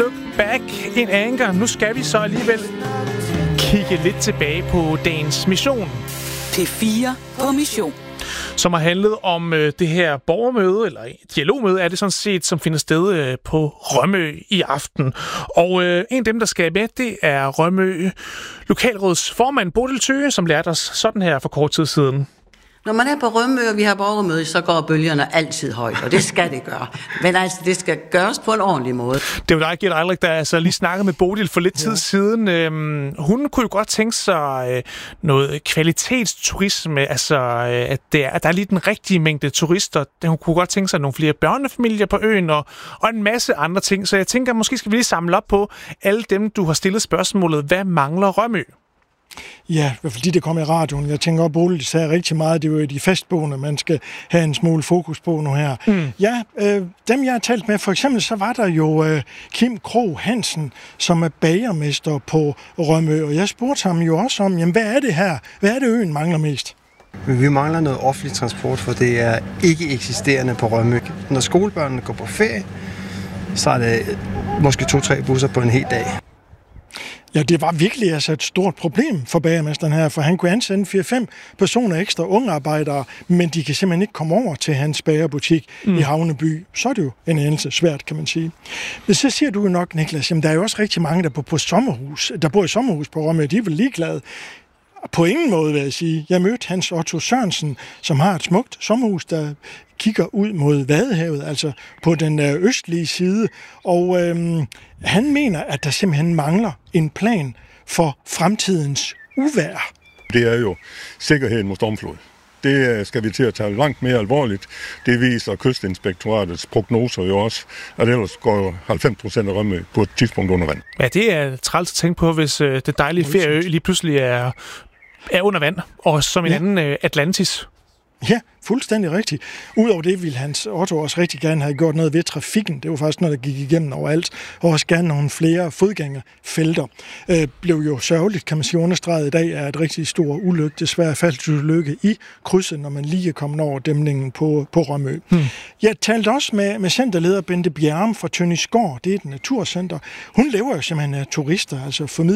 look back in anger. Nu skal vi så alligevel kigge lidt tilbage på dagens mission. P4 på mission. Som har handlet om det her borgermøde, eller dialogmøde er det sådan set, som finder sted på Rømø i aften. Og en af dem, der skal med, det er Rømø Lokalråds formand Bodil Tøge, som lærte os sådan her for kort tid siden. Når man er på Rømø, og vi har borgermøde, så går bølgerne altid højt, og det skal det gøre. Men altså, det skal gøres på en ordentlig måde. Det var dig, Gert Eilrik, der altså lige snakkede med Bodil for lidt tid siden. Hun kunne jo godt tænke sig noget kvalitetsturisme, altså at der er lige den rigtige mængde turister. Hun kunne godt tænke sig nogle flere børnefamilier på øen og en masse andre ting. Så jeg tænker, måske skal vi lige samle op på alle dem, du har stillet spørgsmålet. Hvad mangler Rømø? Ja, fordi det kom i radioen. Jeg tænker også, Bodil sagde rigtig meget. Det er jo de festboende, man skal have en smule fokus på nu her. Ja, dem jeg har talt med, for eksempel så var der jo Kim Krog Hansen, som er bagermester på Rømø. Og jeg spurgte ham jo også om, jamen, hvad er det her? Hvad er det, øen mangler mest? Vi mangler noget offentlig transport, for det er ikke eksisterende på Rømø. Når skolebørnene går på ferie, så er det måske 2-3 busser på en hel dag. Ja, det var virkelig altså et stort problem for bagermesteren her, for han kunne ansætte 4-5 personer ekstra ungarbejdere, men de kan simpelthen ikke komme over til hans bagerbutik i Havneby. Så er det jo en anelse svært, kan man sige. Men så siger du jo nok, Niklas, jamen der er jo også rigtig mange, der bor i sommerhus på Rømø, de er vel ligeglade. På ingen måde, vil jeg sige. Jeg mødte Hans Otto Sørensen, som har et smukt sommerhus, der kigger ud mod Vadehavet, altså på den østlige side. Og han mener, at der simpelthen mangler en plan for fremtidens uvejr. Det er jo sikkerheden mod stormflod. Det skal vi til at tage langt mere alvorligt. Det viser Kystinspektoratets prognoser jo også, at ellers går 90% af Rømø på et tidspunkt under vand. Ja, det er træls at tænke på, hvis det dejlige ferieø lige pludselig er under vand, og som en anden Atlantis. Ja, fuldstændig rigtigt. Udover det ville Hans Otto også rigtig gerne have gjort noget ved trafikken. Det var faktisk noget, der gik igennem overalt. Og også gerne nogle flere fodgængerfelter. Blev jo sørgeligt, kan man sige, understreget i dag er et rigtig stor ulykke. Desværre faldsulykke i krydset, når man lige er kommet over dæmningen på Rømø. Jeg talte også med centerleder Bente Bjerrum fra Tønnisgård. Det er et naturcenter. Hun lever jo simpelthen af turister, altså formidler